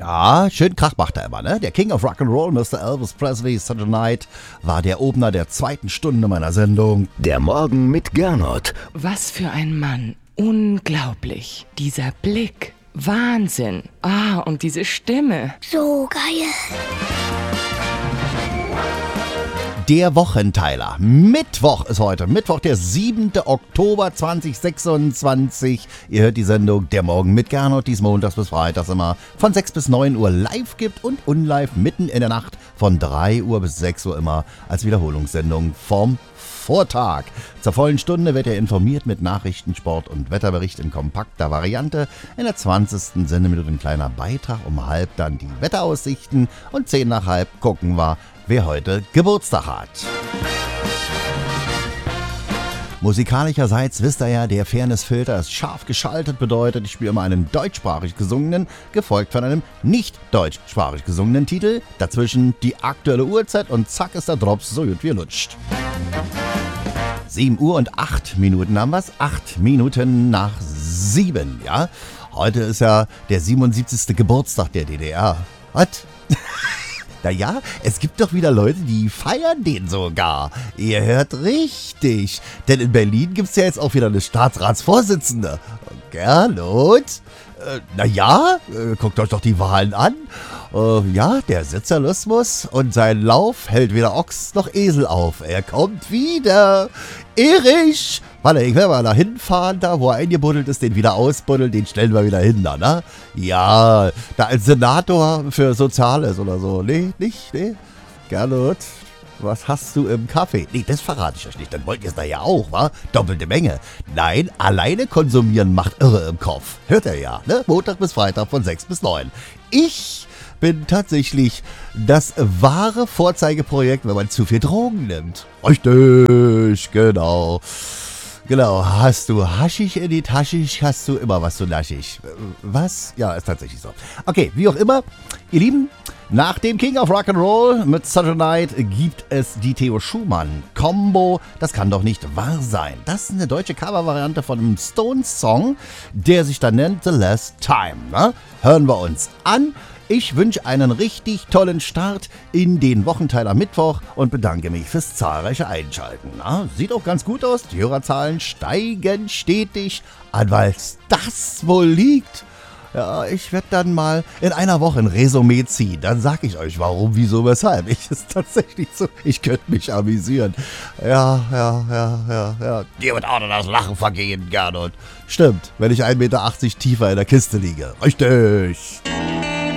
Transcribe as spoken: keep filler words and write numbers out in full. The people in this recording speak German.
Ja, schön Krach macht er immer, ne? Der King of Rock'n'Roll, Mister Elvis Presley, Such a Night, war der Opener der zweiten Stunde meiner Sendung. Der Morgen mit Gernot. Was für ein Mann. Unglaublich. Dieser Blick. Wahnsinn. Ah, und diese Stimme. So geil. Der Wochenteiler. Mittwoch ist heute. Mittwoch, der siebter Oktober zweitausendsechsundzwanzig. Ihr hört die Sendung Der Morgen mit Gernot, die es montags bis freitags immer von sechs bis neun Uhr live gibt und unlive mitten in der Nacht von drei Uhr bis sechs Uhr immer als Wiederholungssendung vom Vortag. Zur vollen Stunde wird ihr informiert mit Nachrichten, Sport und Wetterbericht in kompakter Variante. In der zwanzigsten Sendeminute ein kleiner Beitrag, um halb dann die Wetteraussichten und zehn nach halb gucken wir, wer heute Geburtstag hat. Musikalischerseits wisst ihr ja, der Fairness-Filter ist scharf geschaltet, bedeutet, ich spiele immer einen deutschsprachig gesungenen, gefolgt von einem nicht deutschsprachig gesungenen Titel. Dazwischen die aktuelle Uhrzeit und zack ist der Drops so gut wie lutscht. sieben Uhr und acht Minuten haben wir's. acht Minuten nach sieben, ja. Heute ist ja der siebenundsiebzigste Geburtstag der D D R. Was? Naja, es gibt doch wieder Leute, die feiern den sogar. Ihr hört richtig. Denn in Berlin gibt's ja jetzt auch wieder eine Staatsratsvorsitzende. Gernot? Äh, naja, äh, guckt euch doch die Wahlen an. Äh, ja, der Sozialismus und sein Lauf hält weder Ochs noch Esel auf. Er kommt wieder. Erich! Warte, ich werde mal da hinfahren, da wo er eingebuddelt ist, den wieder ausbuddeln, den stellen wir wieder hin, da, ne? Ja, da als Senator für Soziales oder so. Nee, nicht, nee. Gernot, was hast du im Kaffee? Nee, das verrate ich euch nicht, dann wollt ihr es da ja auch, wa? Doppelte Menge. Nein, alleine konsumieren macht irre im Kopf. Hört ihr ja, ne? Montag bis Freitag von sechs bis neun. Ich bin tatsächlich das wahre Vorzeigeprojekt, wenn man zu viel Drogen nimmt. Richtig, genau. Genau, hast du Haschisch in die Tasche, hast du immer was zu naschig. Was? Ja, ist tatsächlich so. Okay, wie auch immer, ihr Lieben, nach dem King of Rock'n'Roll mit Such a Night gibt es die Theo Schumann-Combo. Das kann doch nicht wahr sein. Das ist eine deutsche Covervariante von einem Stones-Song, der sich dann nennt The Last Time. Ne? Hören wir uns an. Ich wünsche einen richtig tollen Start in den Wochenteiler Mittwoch und bedanke mich fürs zahlreiche Einschalten. Na, sieht auch ganz gut aus, die Hörerzahlen steigen stetig. An was das wohl liegt? Ja, ich werde dann mal in einer Woche ein Resümee ziehen. Dann sage ich euch, warum, wieso, weshalb. Ich ist tatsächlich so, ich könnte mich amüsieren. Ja, ja, ja, ja, ja. Dir wird auch noch das Lachen vergehen, Gernot. Stimmt, wenn ich ein Meter achtzig tiefer in der Kiste liege. Richtig.